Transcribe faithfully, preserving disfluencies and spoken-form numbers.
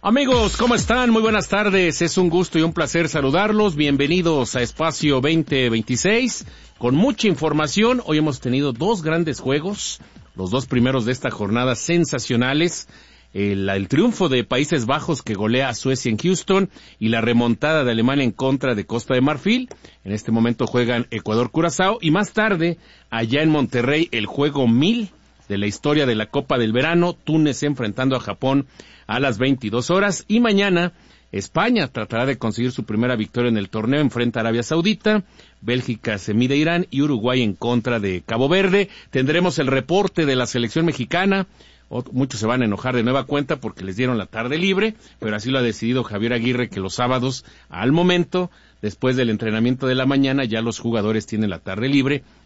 Amigos, ¿cómo están? Muy buenas tardes. Es un gusto y un placer saludarlos. Bienvenidos a Espacio veinte veintiséis. Con mucha información, hoy hemos tenido dos grandes juegos, los dos primeros de esta jornada sensacionales. El, el triunfo de Países Bajos que golea a Suecia en Houston y la remontada de Alemania en contra de Costa de Marfil. En este momento juegan Ecuador-Curazao y más tarde, allá en Monterrey, el juego mil de la historia de la Copa del Verano, Túnez enfrentando a Japón a las veintidós horas, y mañana España tratará de conseguir su primera victoria en el torneo, enfrenta a Arabia Saudita, Bélgica se mide a Irán y Uruguay en contra de Cabo Verde. Tendremos el reporte de la selección mexicana. Muchos se van a enojar de nueva cuenta porque les dieron la tarde libre, pero así lo ha decidido Javier Aguirre, que los sábados, al momento, después del entrenamiento de la mañana, ya los jugadores tienen la tarde libre